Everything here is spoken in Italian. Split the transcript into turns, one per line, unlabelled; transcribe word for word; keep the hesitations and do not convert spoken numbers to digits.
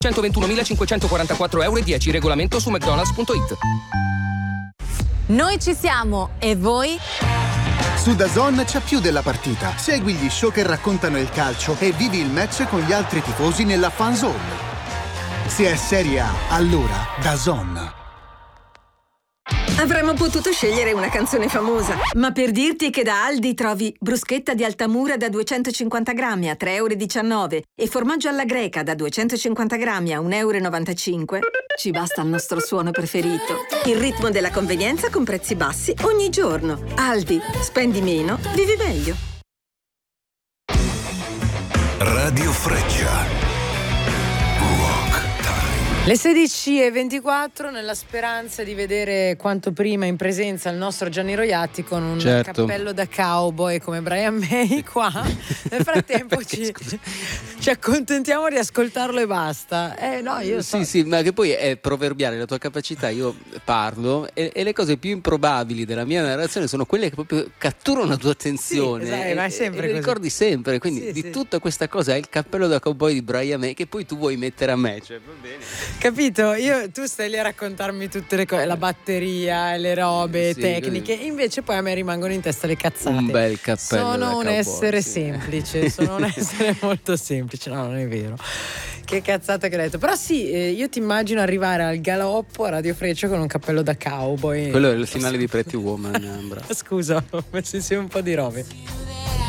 centoventunomilacinquecentoquarantaquattro euro e dieci, regolamento su mcdonalds punto it.
Noi ci siamo, e voi?
Su DAZN c'è più della partita. Segui gli show che raccontano il calcio e vivi il match con gli altri tifosi nella fan zone. Se è Serie A, allora DAZN.
Avremmo potuto scegliere una canzone famosa, ma per dirti che da Aldi trovi bruschetta di Altamura da duecentocinquanta grammi a tre e diciannove euro e formaggio alla greca da duecentocinquanta grammi a un e novantacinque euro, ci basta il nostro suono preferito. Il ritmo della convenienza con prezzi bassi ogni giorno. Aldi, spendi meno, vivi meglio.
Radio Freccia.
Le sedici e ventiquattro, nella speranza di vedere quanto prima in presenza il nostro Gianni Roiatti con un
certo.
cappello da cowboy come Brian May qua. Nel frattempo ci, ci accontentiamo di ascoltarlo e basta. Eh no, io so.
Sì, sì, ma che poi è proverbiale la tua capacità. Io parlo e, e le cose più improbabili della mia narrazione sono quelle che proprio catturano la tua attenzione.
Sì, esatto, ma è sempre
e, e le ricordi sempre. Quindi
sì,
di
sì.
tutta questa cosa è il cappello da cowboy di Brian May che poi tu vuoi mettere a me. Cioè, va bene.
Capito? Io, tu stai lì a raccontarmi tutte le cose, la batteria, le robe
sì,
tecniche,
così.
Invece poi a me rimangono in testa le cazzate.
Un bel cappello
Sono
da
un
cowboy,
essere
sì.
semplice, sono un essere molto semplice. No, non è vero. Che cazzata che hai detto. Però sì, eh, io ti immagino arrivare al galoppo a Radio Freccia con un cappello da cowboy.
Quello è il finale di Pretty Woman, Ambra.
Scusa, ho messo insieme un po' di robe.